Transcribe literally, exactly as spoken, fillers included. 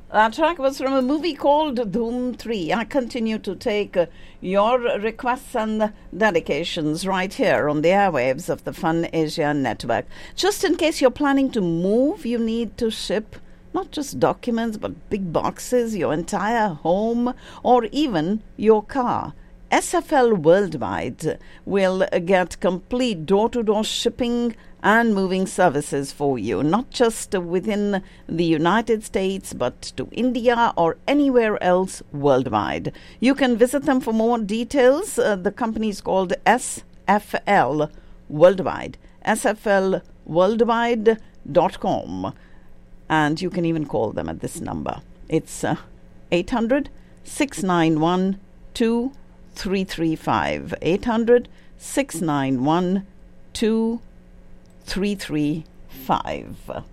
That track was from a movie called Dhoom three. I continue to take uh, your requests and dedications right here on the airwaves of the Fun Asia Network. Just in case you're planning to move, you need to ship not just documents, but big boxes, your entire home, or even your car. S F L Worldwide will get complete door-to-door shipping and moving services for you, not just within the United States, but to India or anywhere else worldwide. You can visit them for more details. Uh, the company is called S F L Worldwide, S F L worldwide dot com. And you can even call them at this number. It's uh, eight hundred, six nine one, two three three five. eight hundred, six nine one, two three three five.